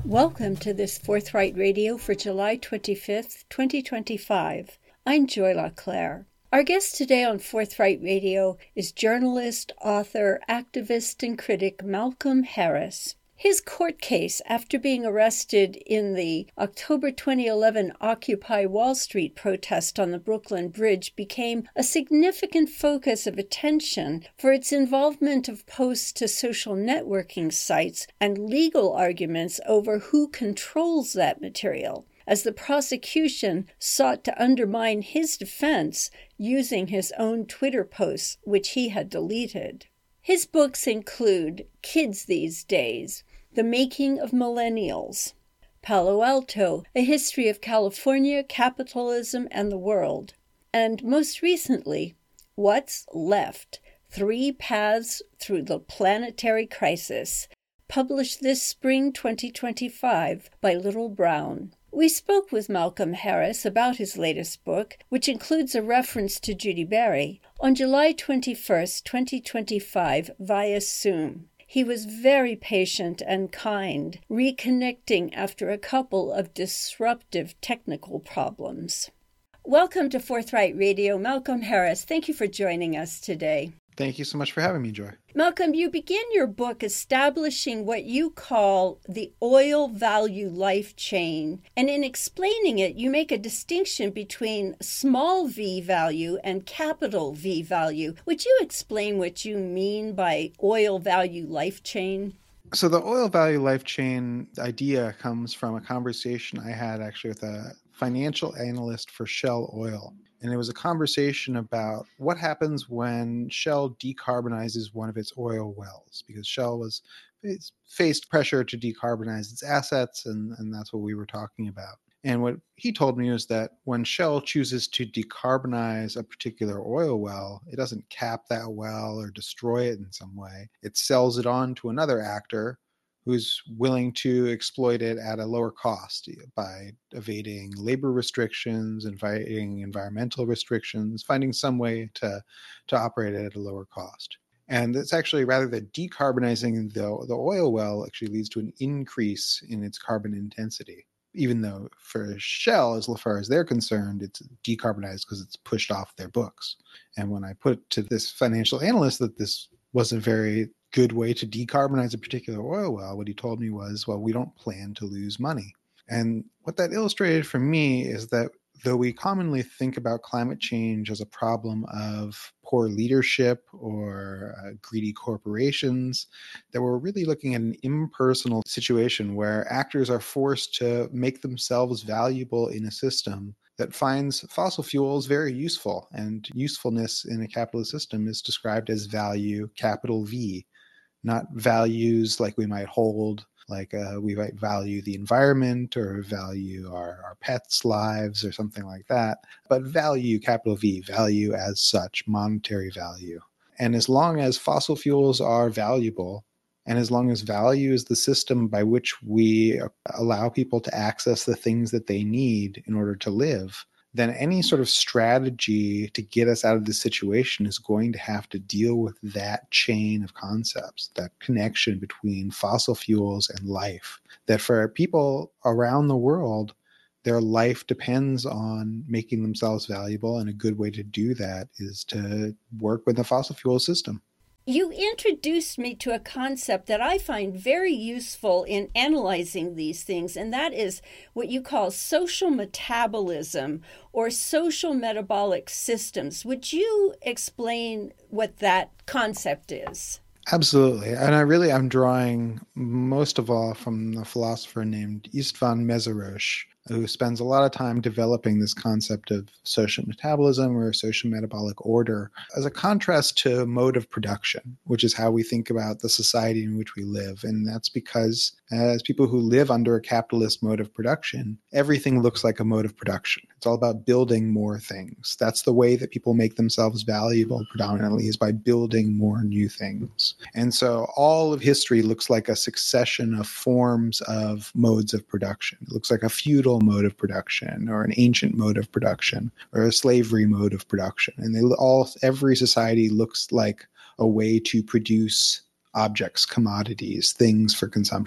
Welcome to this Forthright Radio for July 25th, 2025. I'm Joy LaClaire. Our guest today on Forthright Radio is journalist, author, activist, and critic Malcolm Harris. His court case after being arrested in the October 2011 Occupy Wall Street protest on the Brooklyn Bridge became a significant focus of attention for its involvement of posts to social networking sites and legal arguments over who controls that material, as the prosecution sought to undermine his defense using his own Twitter posts, which he had deleted. His books include Kids These Days, The Making of Millennials, Palo Alto, A History of California, Capitalism, and the World, and most recently, What's Left? 3 Paths Through the Planetary Crisis, published this spring 2025 by Little Brown. We spoke with Malcolm Harris about his latest book, which includes a reference to Judy Berry, on July 21st, 2025, via Zoom. He was very patient and kind, reconnecting after a couple of disruptive technical problems. Welcome to Forthright Radio, Malcolm Harris. Thank you for joining us today. Thank you so much for having me, Joy. Malcolm, you begin your book establishing what you call the oil value life chain. And in explaining it, you make a distinction between small v value and capital V value. Would you explain what you mean by oil value life chain? So the oil value life chain idea comes from a conversation I had actually with a financial analyst for Shell Oil. And it was a conversation about what happens when Shell decarbonizes one of its oil wells, because Shell faced pressure to decarbonize its assets, and that's what we were talking about. And what he told me was that when Shell chooses to decarbonize a particular oil well, it doesn't cap that well or destroy it in some way. It sells it on to another actor who's willing to exploit it at a lower cost by evading labor restrictions, evading environmental restrictions, finding some way to operate it at a lower cost. And it's actually, rather than decarbonizing the oil well, actually leads to an increase in its carbon intensity, even though for Shell, as far as they're concerned, it's decarbonized because it's pushed off their books. And when I put to this financial analyst that this was a very good way to decarbonize a particular oil well, what he told me was, well, we don't plan to lose money. And what that illustrated for me is that though we commonly think about climate change as a problem of poor leadership or greedy corporations, that we're really looking at an impersonal situation where actors are forced to make themselves valuable in a system that finds fossil fuels very useful. And usefulness in a capitalist system is described as value, capital V, not values like we might hold, like we might value the environment or value our pets' lives or something like that, but value, capital V, value as such, monetary value. And as long as fossil fuels are valuable, and as long as value is the system by which we allow people to access the things that they need in order to live, then any sort of strategy to get us out of this situation is going to have to deal with that chain of concepts, that connection between fossil fuels and life. That for people around the world, their life depends on making themselves valuable, and a good way to do that is to work with the fossil fuel system. You introduced me to a concept that I find very useful in analyzing these things, and that is what you call social metabolism or social metabolic systems. Would you explain what that concept is? Absolutely. And I'm drawing most of all from the philosopher named Istvan Meszaros, who spends a lot of time developing this concept of social metabolism or social metabolic order as a contrast to mode of production, which is how we think about the society in which we live. And that's because as people who live under a capitalist mode of production, everything looks like a mode of production. It's all about building more things. That's the way that people make themselves valuable predominantly, is by building more new things. And so all of history looks like a succession of forms of modes of production. It looks like a feudal mode of production, or an ancient mode of production, or a slavery mode of production. And every society looks like a way to produce objects, commodities, things for consumption.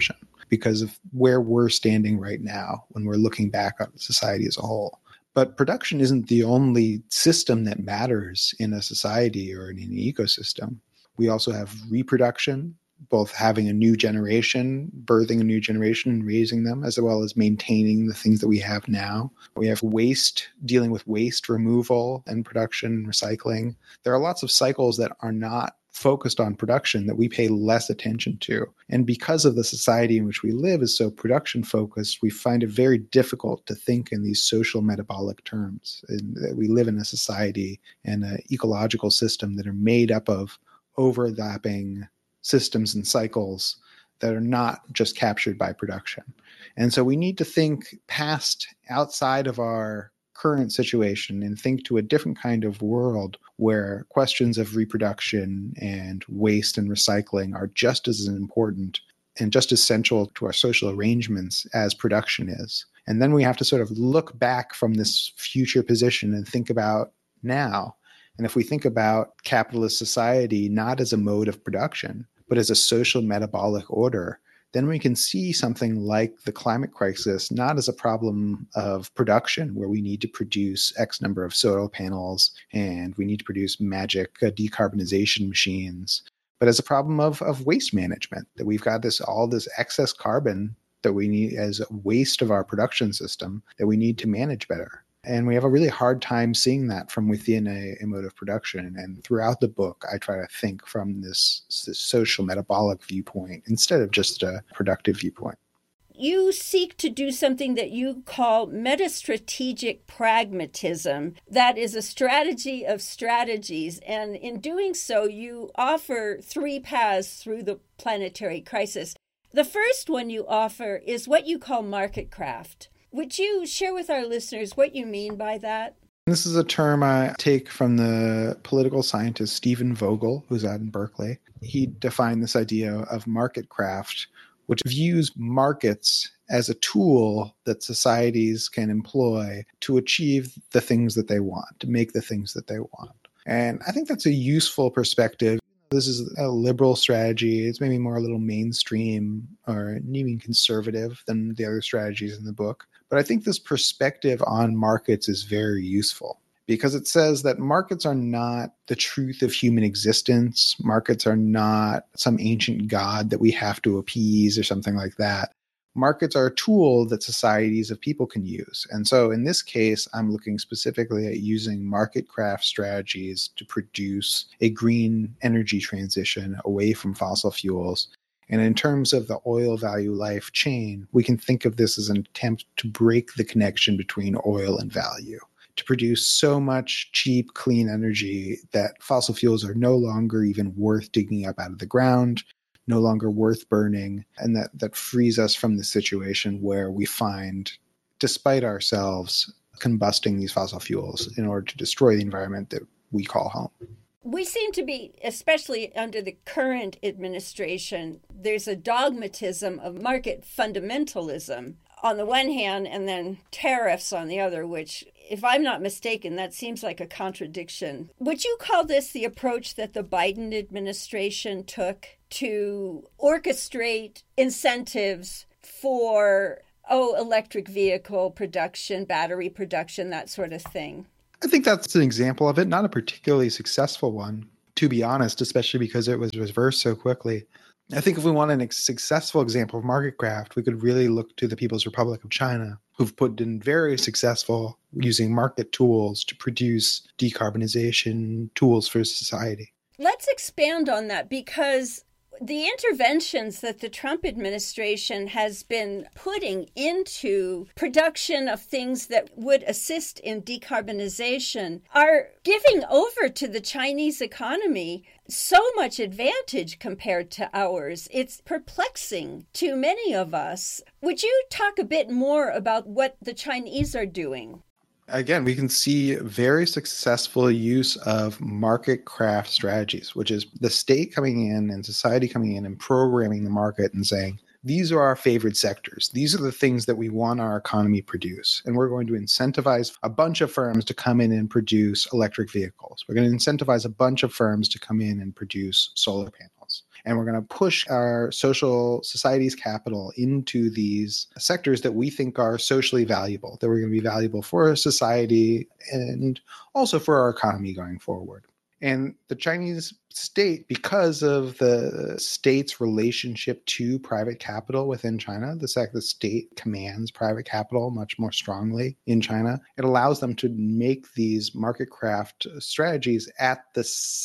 because of where we're standing right now when we're looking back on society as a whole. But production isn't the only system that matters in a society or in an ecosystem. We also have reproduction, both having a new generation, birthing a new generation and raising them, as well as maintaining the things that we have now. We have waste, dealing with waste removal and production and recycling. There are lots of cycles that are not focused on production that we pay less attention to. And because of the society in which we live is so production focused, we find it very difficult to think in these social metabolic terms. And that we live in a society and an ecological system that are made up of overlapping systems and cycles that are not just captured by production. And so we need to think past, outside of our current situation, and think to a different kind of world where questions of reproduction and waste and recycling are just as important and just as central to our social arrangements as production is. And then we have to sort of look back from this future position and think about now. And if we think about capitalist society not as a mode of production, but as a social metabolic order, then we can see something like the climate crisis not as a problem of production, where we need to produce X number of solar panels and we need to produce magic decarbonization machines, but as a problem of waste management, that we've got all this excess carbon that we need as a waste of our production system that we need to manage better. And we have a really hard time seeing that from within a mode of production. And throughout the book, I try to think from this social metabolic viewpoint instead of just a productive viewpoint. You seek to do something that you call metastrategic pragmatism. That is a strategy of strategies. And in doing so, you offer 3 paths through the planetary crisis. The first one you offer is what you call market craft. Would you share with our listeners what you mean by that? This is a term I take from the political scientist Stephen Vogel, who's out in Berkeley. He defined this idea of market craft, which views markets as a tool that societies can employ to achieve the things that they want, to make the things that they want. And I think that's a useful perspective. This is a liberal strategy. It's maybe more a little mainstream or even conservative than the other strategies in the book. But I think this perspective on markets is very useful because it says that markets are not the truth of human existence. Markets are not some ancient god that we have to appease or something like that. Markets are a tool that societies of people can use. And so in this case, I'm looking specifically at using market craft strategies to produce a green energy transition away from fossil fuels. And in terms of the oil value life chain, we can think of this as an attempt to break the connection between oil and value, to produce so much cheap, clean energy that fossil fuels are no longer even worth digging up out of the ground, no longer worth burning, and that frees us from the situation where we find, despite ourselves, combusting these fossil fuels in order to destroy the environment that we call home. We seem to be, especially under the current administration, there's a dogmatism of market fundamentalism on the one hand and then tariffs on the other, which, if I'm not mistaken, that seems like a contradiction. Would you call this the approach that the Biden administration took to orchestrate incentives for, electric vehicle production, battery production, that sort of thing? I think that's an example of it, not a particularly successful one, to be honest, especially because it was reversed so quickly. I think if we want a successful example of market craft, we could really look to the People's Republic of China, who've put in very successful using market tools to produce decarbonization tools for society. Let's expand on that, because the interventions that the Trump administration has been putting into production of things that would assist in decarbonization are giving over to the Chinese economy so much advantage compared to ours. It's perplexing to many of us. Would you talk a bit more about what the Chinese are doing? Again, we can see very successful use of market craft strategies, which is the state coming in and society coming in and programming the market and saying, these are our favorite sectors. These are the things that we want our economy produce. And we're going to incentivize a bunch of firms to come in and produce electric vehicles. We're going to incentivize a bunch of firms to come in and produce solar panels. And we're going to push our social society's capital into these sectors that we think are socially valuable, that we're going to be valuable for society and also for our economy going forward. And the Chinese state, because of the state's relationship to private capital within China, the fact the state commands private capital much more strongly in China, it allows them to make these market craft strategies at the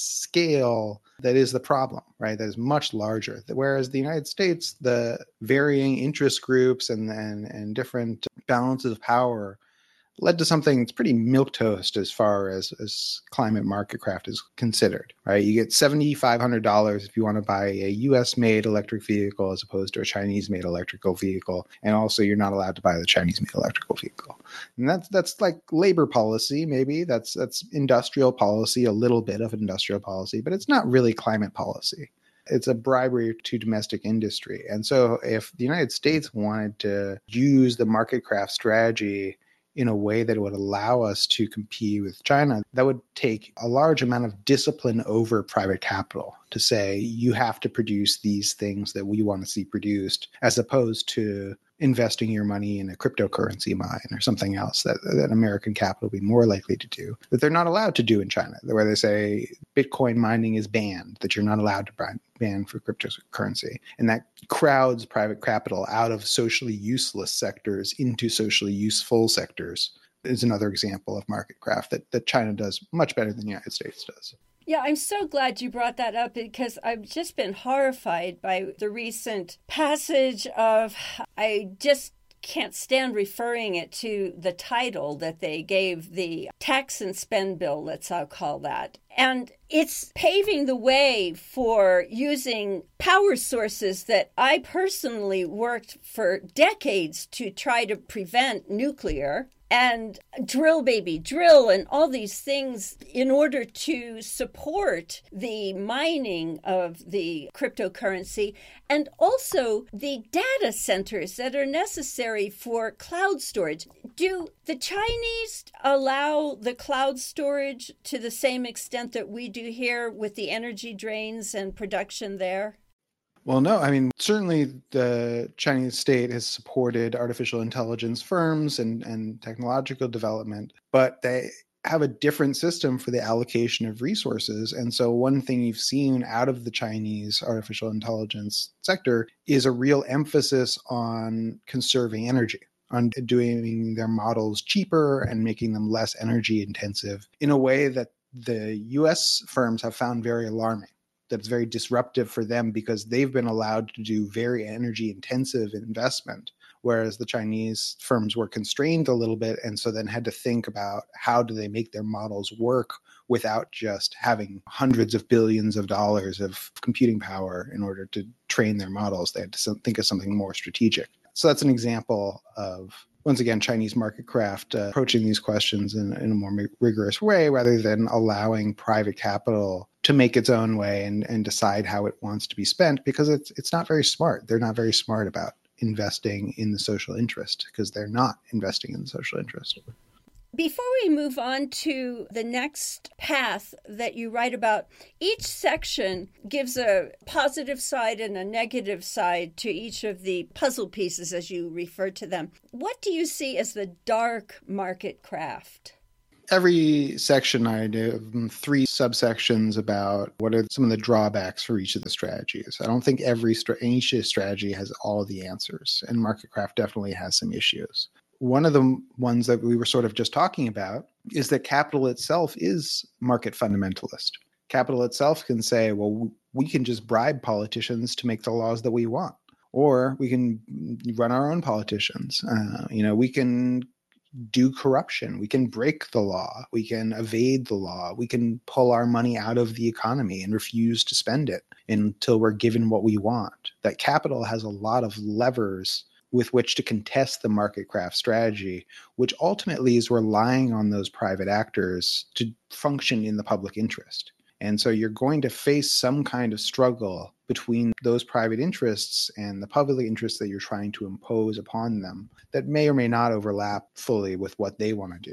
scale that is the problem, right? That is much larger. Whereas the United States, the varying interest groups and different balances of power led to something that's pretty milquetoast as far as climate market craft is considered, right? You get $7,500 if you want to buy a US-made electric vehicle as opposed to a Chinese-made electrical vehicle. And also you're not allowed to buy the Chinese-made electrical vehicle. And that's like labor policy, maybe. That's industrial policy, a little bit of industrial policy, but it's not really climate policy. It's a bribery to domestic industry. And so if the United States wanted to use the market craft strategy in a way that would allow us to compete with China, that would take a large amount of discipline over private capital to say, you have to produce these things that we want to see produced, as opposed to investing your money in a cryptocurrency mine or something else that American capital would be more likely to do, that they're not allowed to do in China, where they say Bitcoin mining is banned, that you're not allowed to ban for cryptocurrency. And that crowds private capital out of socially useless sectors into socially useful sectors is another example of market craft that China does much better than the United States does. Yeah, I'm so glad you brought that up because I've just been horrified by the recent passage of, I just can't stand referring it to the title that they gave the tax and spend bill, let's call that. And it's paving the way for using power sources that I personally worked for decades to try to prevent nuclear. And drill, baby, drill, and all these things in order to support the mining of the cryptocurrency and also the data centers that are necessary for cloud storage. Do the Chinese allow the cloud storage to the same extent that we do here with the energy drains and production there? Well, no, I mean, certainly the Chinese state has supported artificial intelligence firms and technological development, but they have a different system for the allocation of resources. And so one thing you've seen out of the Chinese artificial intelligence sector is a real emphasis on conserving energy, on doing their models cheaper and making them less energy intensive in a way that the US firms have found very alarming. That's very disruptive for them because they've been allowed to do very energy intensive investment, whereas the Chinese firms were constrained a little bit and so then had to think about how do they make their models work without just having hundreds of billions of dollars of computing power in order to train their models. They had to think of something more strategic. So that's an example of, once again, Chinese market craft approaching these questions in a more rigorous way rather than allowing private capital to make its own way and decide how it wants to be spent, because it's not very smart. They're not very smart about investing in the social interest because they're not investing in the social interest. Before we move on to the next path that you write about, each section gives a positive side and a negative side to each of the puzzle pieces, as you refer to them. What do you see as the dark market craft? Every section, I do 3 subsections about what are some of the drawbacks for each of the strategies. I don't think each strategy has all of the answers, and market craft definitely has some issues. One of the ones that we were sort of just talking about is that capital itself is market fundamentalist. Capital itself can say, well, we can just bribe politicians to make the laws that we want, or we can run our own politicians. We can do corruption. We can break the law. We can evade the law. We can pull our money out of the economy and refuse to spend it until we're given what we want. That capital has a lot of levers with which to contest the market craft strategy, which ultimately is relying on those private actors to function in the public interest. And so you're going to face some kind of struggle between those private interests and the public interests that you're trying to impose upon them that may or may not overlap fully with what they want to do.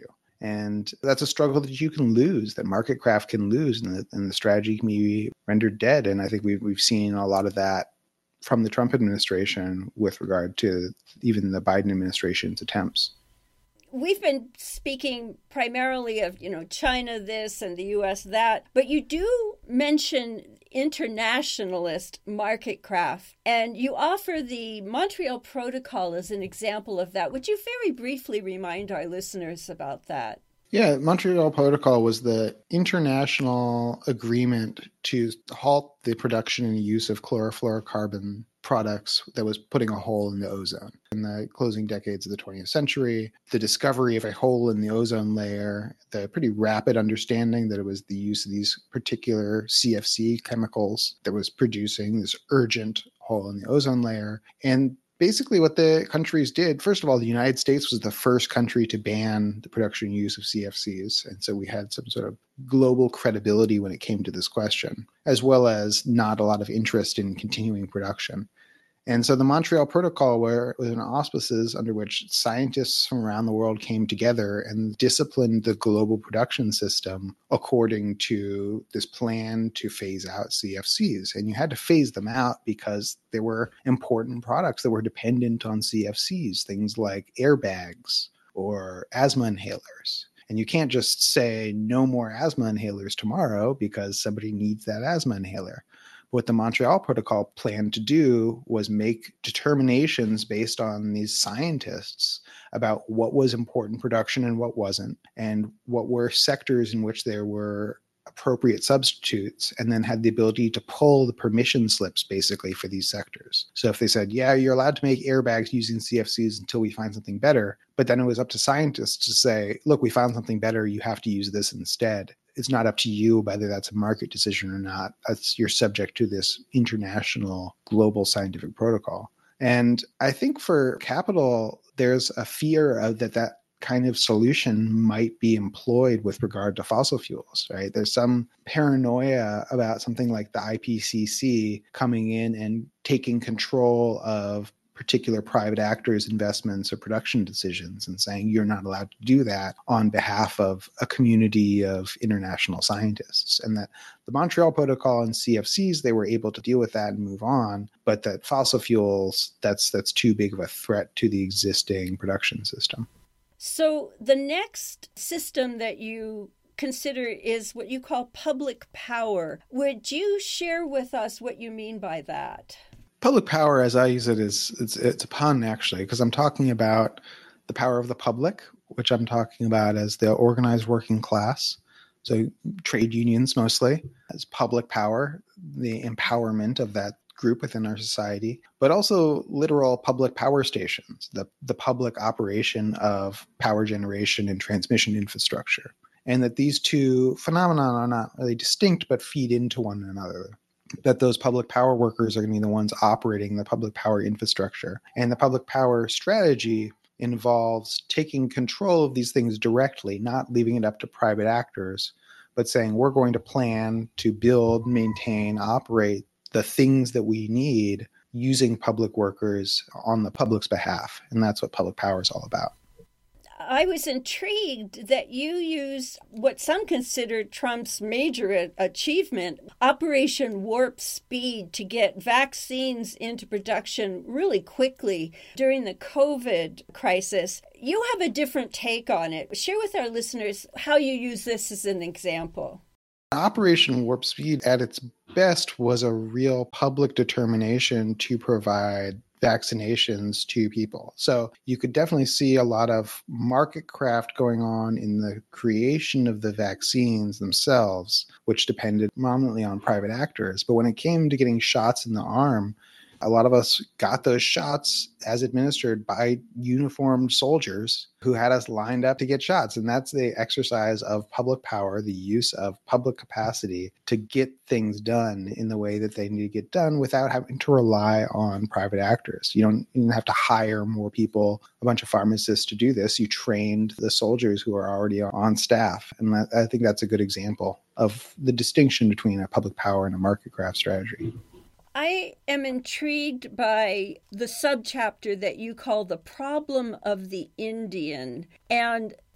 And that's a struggle that you can lose, that market craft can lose, and the strategy can be rendered dead. And I think we've seen a lot of that from the Trump administration with regard to even the Biden administration's attempts. We've been speaking primarily of, China this and the U.S. that, but you do mention internationalist market craft, and you offer the Montreal Protocol as an example of that. Would you very briefly remind our listeners about that? Yeah, Montreal Protocol was the international agreement to halt the production and use of chlorofluorocarbon products that was putting a hole in the ozone. In the closing decades of the 20th century, the discovery of a hole in the ozone layer, the pretty rapid understanding that it was the use of these particular CFC chemicals that was producing this urgent hole in the ozone layer. And basically what the countries did, first of all, the United States was the first country to ban the production and use of CFCs. And so we had some sort of global credibility when it came to this question, as well as not a lot of interest in continuing production. And so the Montreal Protocol was an auspices under which scientists from around the world came together and disciplined the global production system according to this plan to phase out CFCs. And you had to phase them out because there were important products that were dependent on CFCs, things like airbags or asthma inhalers. And you can't just say no more asthma inhalers tomorrow because somebody needs that asthma inhaler. What the Montreal Protocol planned to do was make determinations based on these scientists about what was important production and what wasn't, and what were sectors in which there were appropriate substitutes, and then had the ability to pull the permission slips basically for these sectors. So if they said, yeah, you're allowed to make airbags using CFCs until we find something better, but then it was up to scientists to say, look, we found something better, you have to use this instead. It's not up to you whether that's a market decision or not. You're subject to this international global scientific protocol. And I think for capital, there's a fear of that kind of solution might be employed with regard to fossil fuels, right? There's some paranoia about something like the IPCC coming in and taking control of particular private actors' investments or production decisions and saying you're not allowed to do that on behalf of a community of international scientists. And that the Montreal Protocol and CFCs, they were able to deal with that and move on, but that fossil fuels, that's too big of a threat to the existing production system. So the next system that you consider is what you call public power. Would you share with us what you mean by that? Public power, as I use it, it's a pun, actually, because I'm talking about the power of the public, which I'm talking about as the organized working class, so trade unions mostly, as public power, the empowerment of that group within our society, but also literal public power stations, the public operation of power generation and transmission infrastructure. And that these two phenomena are not really distinct, but feed into one another. That those public power workers are going to be the ones operating the public power infrastructure. And the public power strategy involves taking control of these things directly, not leaving it up to private actors, but saying we're going to plan to build, maintain, operate the things that we need using public workers on the public's behalf. And that's what public power is all about. I was intrigued that you used what some considered Trump's major achievement, Operation Warp Speed, to get vaccines into production really quickly during the COVID crisis. You have a different take on it. Share with our listeners how you use this as an example. Operation Warp Speed at its best was a real public determination to provide vaccinations to people. So you could definitely see a lot of market craft going on in the creation of the vaccines themselves, which depended prominently on private actors. But when it came to getting shots in the arm, a lot of us got those shots as administered by uniformed soldiers who had us lined up to get shots. And that's the exercise of public power, the use of public capacity to get things done in the way that they need to get done without having to rely on private actors. You don't even have to hire more people, a bunch of pharmacists to do this. You trained the soldiers who are already on staff. And I think that's a good example of the distinction between a public power and a market craft strategy. I am intrigued by the subchapter that you call the problem of the Indian. And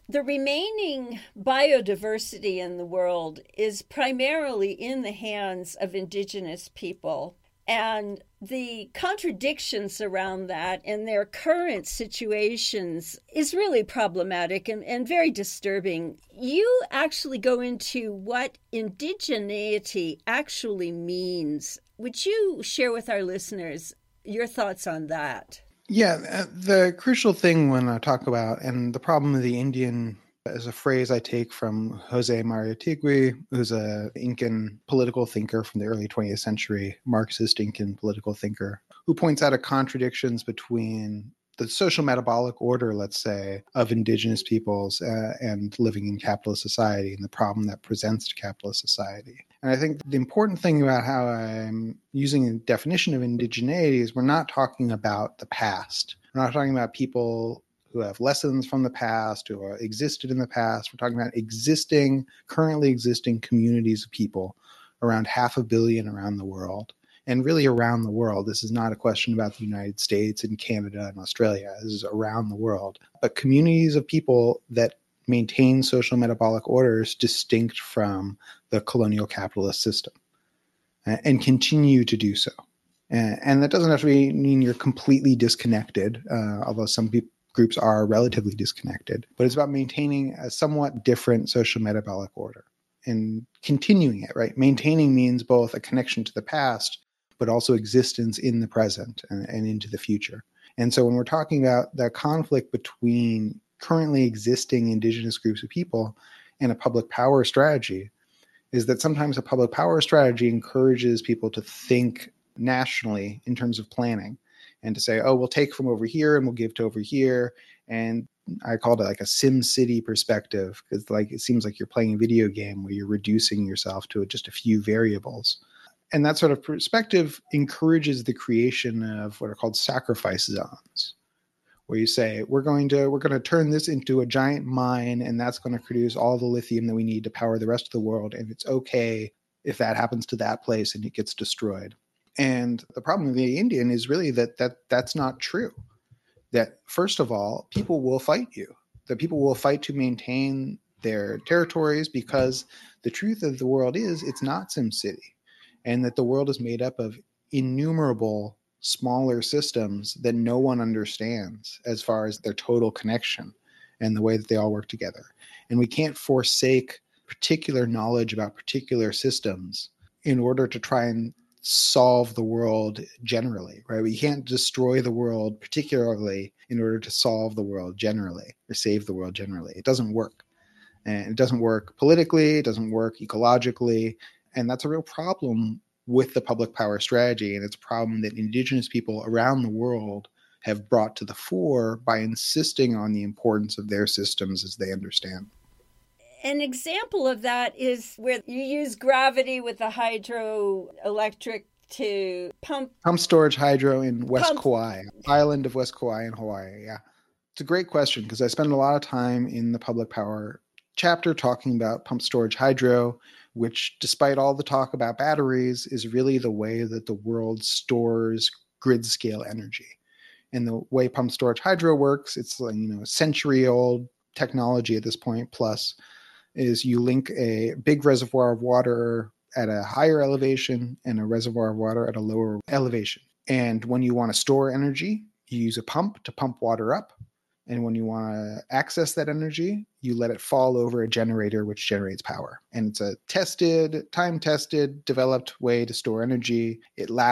The remaining biodiversity in the world is primarily in the hands of indigenous people. And the contradictions around that and their current situations is really problematic and very disturbing. You actually go into what indigeneity actually means. Would you share with our listeners your thoughts on that? Yeah, the crucial thing when I talk about, and the problem of the Indian is a phrase I take from Jose Maria Tigui, who's an Incan political thinker from the early 20th century, Marxist Incan political thinker, who points out contradictions between the social metabolic order, let's say, of indigenous peoples and living in capitalist society and the problem that presents to capitalist society. And I think the important thing about how I'm using the definition of indigeneity is we're not talking about the past. We're not talking about people who have lessons from the past, who existed in the past. We're talking about currently existing communities of people, around 500 million around the world. And really around the world. This is not a question about the United States and Canada and Australia. This is around the world. But communities of people that maintain social metabolic orders distinct from the colonial capitalist system and continue to do so. And that doesn't have to mean you're completely disconnected, although some groups are relatively disconnected. But it's about maintaining a somewhat different social metabolic order and continuing it, right? Maintaining means both a connection to the past, but also existence in the present and into the future. And so when we're talking about the conflict between currently existing indigenous groups of people and a public power strategy, is that sometimes a public power strategy encourages people to think nationally in terms of planning and to say, oh, we'll take from over here and we'll give to over here. And I called it like a Sim City perspective, because it seems like you're playing a video game where you're reducing yourself to just a few variables. And that sort of perspective encourages the creation of what are called sacrifice zones, where you say, we're going to turn this into a giant mine, and that's going to produce all the lithium that we need to power the rest of the world. And it's okay if that happens to that place and it gets destroyed. And the problem with the Indian is really that's not true. That first of all, people will fight you. That people will fight to maintain their territories, because the truth of the world is it's not SimCity. And that the world is made up of innumerable smaller systems that no one understands as far as their total connection and the way that they all work together. And we can't forsake particular knowledge about particular systems in order to try and solve the world generally, right? We can't destroy the world particularly in order to solve the world generally or save the world generally. It doesn't work. And it doesn't work politically, it doesn't work ecologically. And that's a real problem with the public power strategy. And it's a problem that indigenous people around the world have brought to the fore by insisting on the importance of their systems as they understand. An example of that is where you use gravity with the hydroelectric to pump storage hydro in West Kauai, island of West Kauai in Hawaii. Yeah. It's a great question, because I spend a lot of time in the public power chapter talking about pump storage hydro, which, despite all the talk about batteries, is really the way that the world stores grid scale energy. And the way pump storage hydro works, it's like, a century-old technology at this point, plus, is you link a big reservoir of water at a higher elevation and a reservoir of water at a lower elevation. And when you want to store energy, you use a pump to pump water up. And when you want to access that energy, you let it fall over a generator, which generates power. And it's a time-tested, developed way to store energy. It lasts